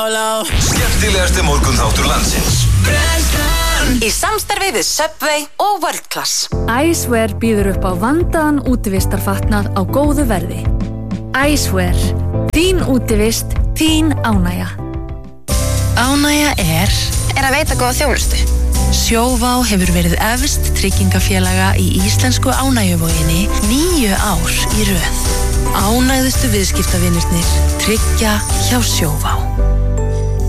Skemmtilegasti morgunþáttur landsins. Í samstarfi við Subway og World Class. Icewear býður upp á vandaðan útivistarfatnað á góðu verði. Icewear. Þín útivist, þín ánægja. Ánægja er að veita góða þjónustu. Sjóvá hefur verið efst tryggingafélaga í íslensku ánægjuvoginni 9 ár í röð. Ánægðustu viðskiptavinirnir tryggja hjá Sjóvá.